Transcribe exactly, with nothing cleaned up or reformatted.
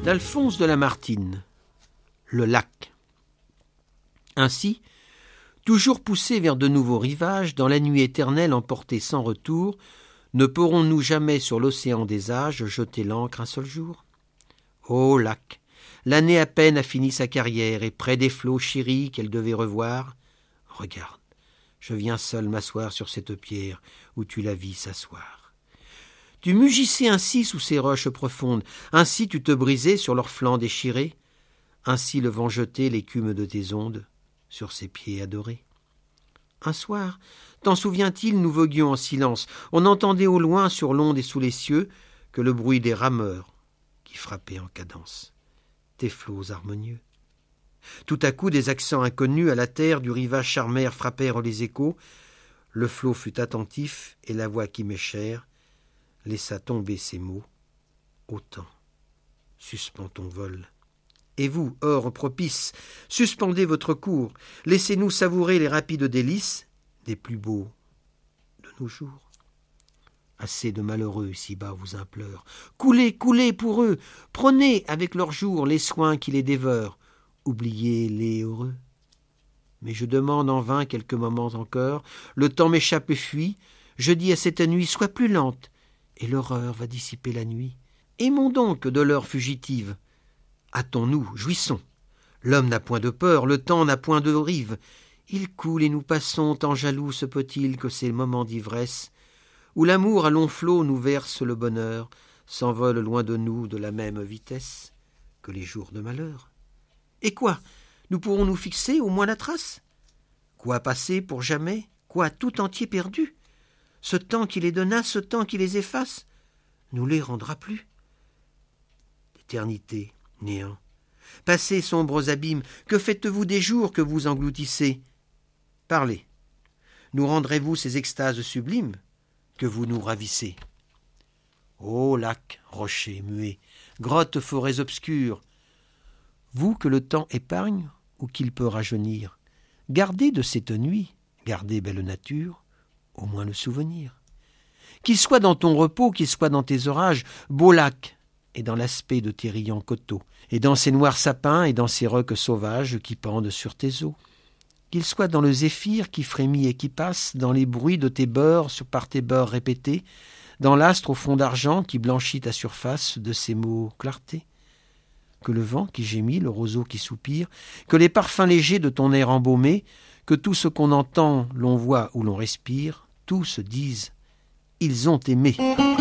d'Alphonse de Lamartine, le lac. Ainsi, toujours poussés vers de nouveaux rivages, dans la nuit éternelle emportés sans retour, ne pourrons-nous jamais sur l'océan des âges jeter l'ancre un seul jour ? Ô lac, l'année à peine a fini sa carrière, et près des flots chéris qu'elle devait revoir, regarde, je viens seul m'asseoir sur cette pierre où tu la vis s'asseoir. Tu mugissais ainsi sous ces roches profondes, ainsi tu te brisais sur leurs flancs déchirés, ainsi le vent jetait l'écume de tes ondes sur ces pieds adorés. Un soir, t'en souvient-il, nous voguions en silence, on entendait au loin sur l'onde et sous les cieux que le bruit des rameurs qui frappaient en cadence tes flots harmonieux. Tout à coup, des accents inconnus à la terre du rivage charmère frappèrent les échos, le flot fut attentif et la voix qui m'est chère laissa tomber ces mots. Autant, suspends ton vol. Et vous, ors propice, suspendez votre cours, laissez-nous savourer les rapides délices des plus beaux de nos jours. Assez de malheureux ici-bas vous implorent. Coulez, coulez pour eux, prenez avec leurs jours les soins qui les dévorent, oubliez-les heureux. Mais je demande en vain quelques moments encore, le temps m'échappe et fuit, je dis à cette nuit, sois plus lente, et l'horreur va dissiper la nuit. Aimons donc de l'heure fugitive. Hâtons-nous, jouissons. L'homme n'a point de peur, le temps n'a point de rive. Il coule et nous passons, tant jaloux se peut-il que ces moments d'ivresse, où l'amour à long flot nous verse le bonheur, s'envole loin de nous de la même vitesse que les jours de malheur. Et quoi, nous pourrons nous fixer au moins la trace ? Quoi passer pour jamais ? Quoi tout entier perdu ? Ce temps qui les donna, ce temps qui les efface, nous les rendra plus. Éternité, néant, passez sombres abîmes, que faites-vous des jours que vous engloutissez ? Parlez, nous rendrez-vous ces extases sublimes que vous nous ravissez ? Ô lacs, rochers muets, grottes, forêts obscures, vous que le temps épargne ou qu'il peut rajeunir, gardez de cette nuit, gardez belle nature, au moins le souvenir. Qu'il soit dans ton repos, qu'il soit dans tes orages, beau lac, et dans l'aspect de tes riants coteaux, et dans ces noirs sapins et dans ces rocs sauvages qui pendent sur tes eaux. Qu'il soit dans le zéphyr qui frémit et qui passe, dans les bruits de tes bords sur par tes bords répétés, dans l'astre au fond d'argent qui blanchit ta surface de ces mots clartés. Que le vent qui gémit, le roseau qui soupire, que les parfums légers de ton air embaumé, que tout ce qu'on entend, l'on voit ou l'on respire, tous disent « ils ont aimé ».